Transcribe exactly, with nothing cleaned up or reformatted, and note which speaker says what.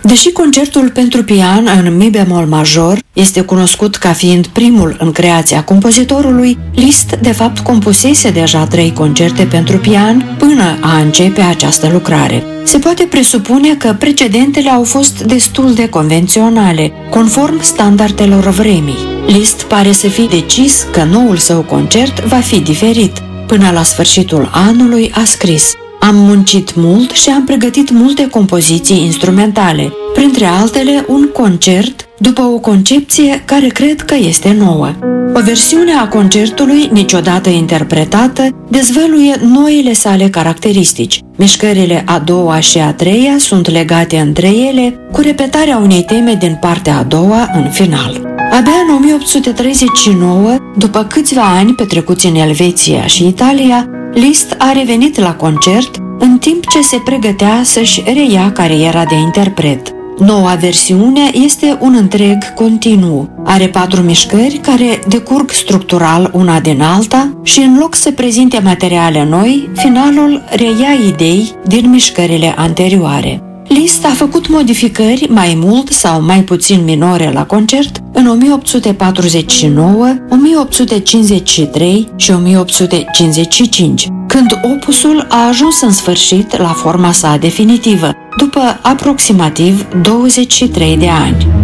Speaker 1: Deși concertul pentru pian în mi bemol major este cunoscut ca fiind primul în creația compozitorului, Liszt de fapt compusese deja trei concerte pentru pian până a începe această lucrare. Se poate presupune că precedentele au fost destul de convenționale, conform standardelor vremii. Liszt pare să fi decis că noul său concert va fi diferit. Până la sfârșitul anului a scris: "Am muncit mult și am pregătit multe compoziții instrumentale, printre altele un concert după o concepție care cred că este nouă. O versiune a concertului, niciodată interpretată, dezvăluie noile sale caracteristici. Mișcările a doua și a treia sunt legate între ele cu repetarea unei teme din partea a doua în final." Abia în o mie opt sute treizeci și nouă, după câțiva ani petrecuți în Elveția și Italia, Liszt a revenit la concert în timp ce se pregătea să-și reia cariera de interpret. Noua versiune este un întreg continuu. Are patru mișcări care decurg structural una din alta și în loc să prezinte materiale noi, finalul reia idei din mișcările anterioare. Liszt a făcut modificări mai mult sau mai puțin minore la concert în o mie opt sute patruzeci și nouă, o mie opt sute cincizeci și trei și o mie opt sute cincizeci și cinci, când opusul a ajuns în sfârșit la forma sa definitivă, după aproximativ douăzeci și trei de ani.